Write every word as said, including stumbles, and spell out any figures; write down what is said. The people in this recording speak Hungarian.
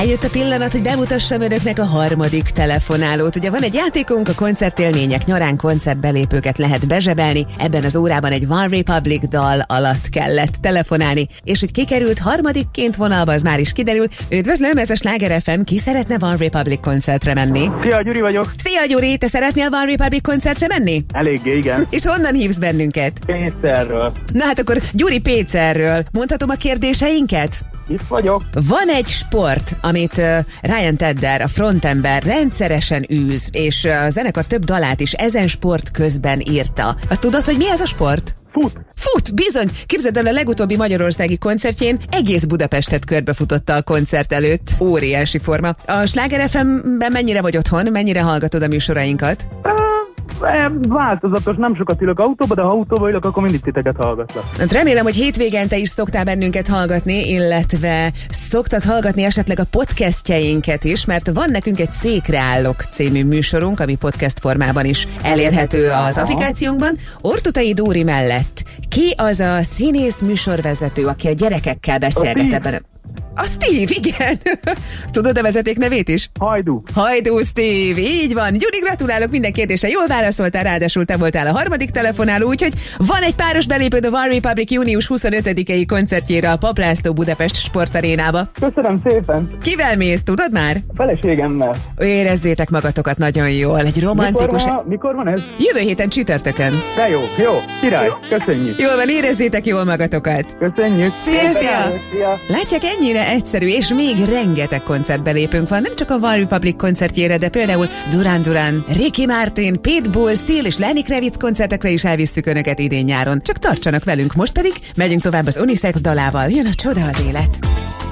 eljött a pillanat, hogy bemutassam önöknek a harmadik telefonálót. Ugye van egy játékunk, a koncertélmények nyarán koncertbelépőket lehet bezsebelni. Ebben az órában egy One Republic dal alatt kellett telefonálni. És hogy kikerült harmadikként vonalba, az már is kiderült. Üdvözlöm, ez a Sláger ef em. Ki szeretne One Republic koncertre menni? Szia, Gyuri vagyok. Szia, Gyuri, te szeretnél One Republic koncertre menni? Eléggé, igen. És honnan hívsz bennünket? Pénzszerről. Na hát akkor Gyuri Pécerről. Mondhatom a kérdéseinket? Itt vagyok. Van egy sport, amit uh, Ryan Tedder, a frontember rendszeresen űz, és uh, a zenekar több dalát is ezen sport közben írta. Azt tudod, hogy mi ez a sport? Fut. Fut, bizony! Képzeld el, a legutóbbi magyarországi koncertjén egész Budapestet körbefutotta a koncert előtt. Óriási forma. A Sláger ef em-ben mennyire vagy otthon? Mennyire hallgatod a műsorainkat? Változatos, nem sokat ülök autóba, de ha autóba ülök, akkor mindig titeket hallgatlak. Hát remélem, hogy hétvégén te is szoktál bennünket hallgatni, illetve szoktad hallgatni esetleg a podcastjeinket is, mert van nekünk egy Székre állok című műsorunk, ami podcast formában is elérhető az applikációnkban. Ortutai Dóri mellett ki az a színész műsorvezető, aki a gyerekekkel beszélget ebben? A Steve, igen. Tudod a vezeték nevét is? Hajdú. Hajdú Steve, így van. Gyuri, gratulálok, minden kérdésre jól válaszoltál, ráadásul te voltál a harmadik telefonáló, úgyhogy van egy páros belépőd a One Republic június huszonötödikei koncertjére a Papp László Budapest Sportarénába. Köszönöm szépen. Kivel mész, tudod már? A feleségemmel. Érezzétek magatokat nagyon jól, egy romantikus... Mikor van, mikor van ez? Jövő héten csütörtökön. De jó, jó, király, köszönjük. Jól van, érezzétek jól magatokat. Köszönjük. Szia, szia. Szia. Látják, ennyire egyszerű, és még rengeteg koncertbelépőnk van, nem csak a One Republic koncertjére, de például Duran Duran, Ricky Martin, Pitbull, Seal és Lenny Kravitz koncertekre is elvisztük önöket idén nyáron. Csak tartsanak velünk, most pedig megyünk tovább az Unisex dalával. Jön a Csoda az élet.